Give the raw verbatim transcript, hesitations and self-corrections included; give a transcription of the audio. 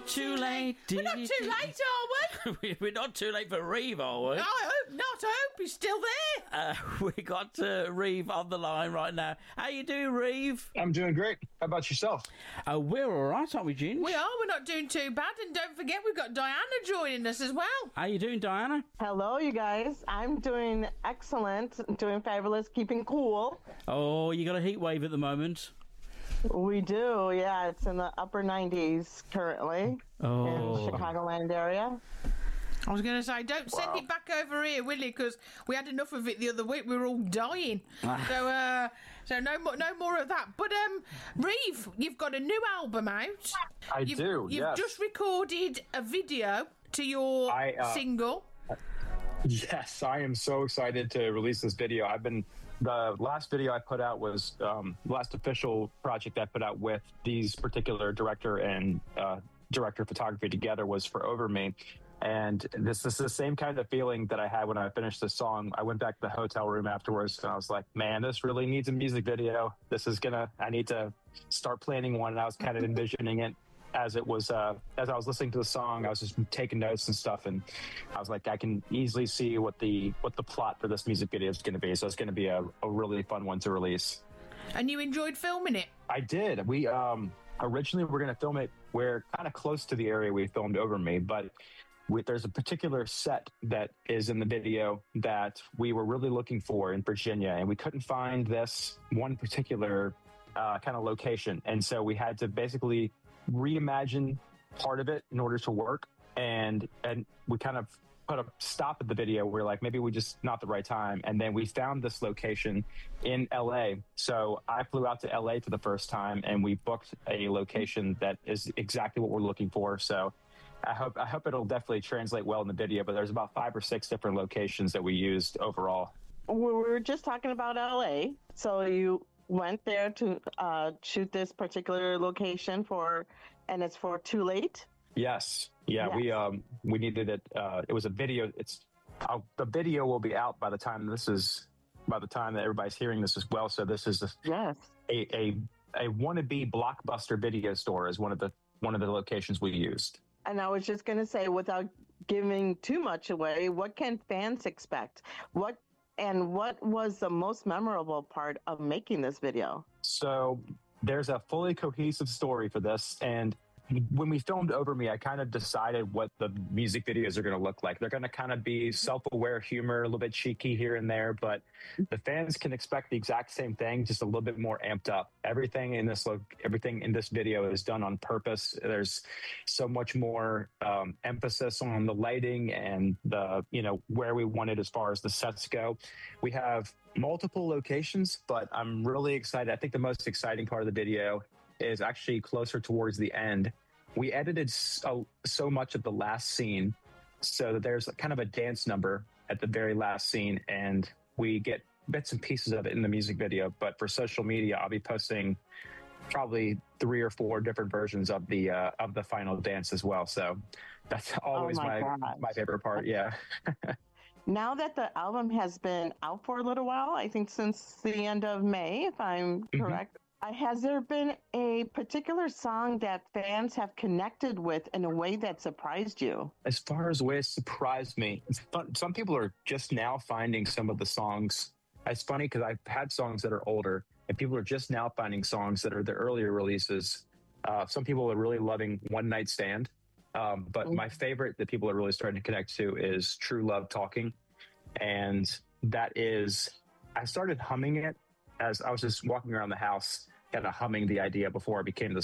not too late. We're not too late, are we? We're not too late for Reeve, are we? I hope not. I hope he's still there. Uh, we got uh, Reeve on the line right now. How you doing, Reeve? I'm doing great. How about yourself? Uh, we're all right, aren't we, Ginge? We are. We're not doing too bad. And don't forget, we've got Diana joining us as well. How you doing, Diana? Hello, you guys. I'm doing excellent, doing fabulous, keeping cool. Oh, you got a heat wave at the moment. We do, yeah. It's in the upper nineties currently oh. in Chicagoland area. I was going to say, don't send wow. it back over here, will you? Because we had enough of it the other week. We were all dying. so, uh, so no more, no more of that. But um, Reeve, you've got a new album out. I you've, do. You've yes. just recorded a video to your I, uh, single. Yes, I am so excited to release this video. I've been the last video I put out was um, the last official project I put out with these particular director and uh, director of photography together was for Over Me. And this, this is the same kind of feeling that I had when I finished the song. I went back to the hotel room afterwards and I was like, man, this really needs a music video. This is gonna, I need to start planning one. And I was kind of envisioning it as it was, uh, as I was listening to the song, I was just taking notes and stuff. And I was like, I can easily see what the, what the plot for this music video is going to be. So it's going to be a, a really fun one to release. And you enjoyed filming it? I did. We, um, originally we're going to film it. We're kind of close to the area we filmed Over Me, but We, there's a particular set that is in the video that we were really looking for in Virginia, and we couldn't find this one particular uh, kind of location. And so we had to basically reimagine part of it in order to work. And and we kind of put a stop at the video. We're like, maybe we just not the right time. And then we found this location in L A. So I flew out to L A for the first time, and we booked a location that is exactly what we're looking for. So I hope I hope it'll definitely translate well in the video, but there's about five or six different locations that we used overall. We were just talking about L A. So you went there to uh, shoot this particular location for, and it's for Too Late? Yes. Yeah, yes. we um we needed it. Uh, it was a video. It's uh, the video will be out by the time this is, by the time that everybody's hearing this as well. So this is a, yes. a, a, a wannabe Blockbuster video store is one of the one of the locations we used. And I was just going to say, without giving too much away, what can fans expect? What and what was the most memorable part of making this video? So there's a fully cohesive story for this. And when we filmed Over Me, I kind of decided what the music videos are going to look like. They're going to kind of be self-aware humor, a little bit cheeky here and there, but the fans can expect the exact same thing, just a little bit more amped up. Everything in this look, everything in this video is done on purpose. There's so much more um, emphasis on the lighting and the, you know, where we wanted as far as the sets go. We have multiple locations, but I'm really excited. I think the most exciting part of the video is actually closer towards the end. We edited so, so much of the last scene so that there's kind of a dance number at the very last scene, and we get bits and pieces of it in the music video. But for social media, I'll be posting probably three or four different versions of the uh, of the final dance as well. So that's always oh my my, my favorite part. Yeah. Now that the album has been out for a little while, I think since the end of May, if I'm mm-hmm. correct, Uh, has there been a particular song that fans have connected with in a way that surprised you? As far as ways surprised me, it's fun. Some people are just now finding some of the songs. It's funny because I've had songs that are older, and people are just now finding songs that are the earlier releases. Uh, some people are really loving One Night Stand, um, but mm-hmm. my favorite that people are really starting to connect to is True Love Talking. And that is, I started humming it as I was just walking around the house, kind of humming the idea before I became the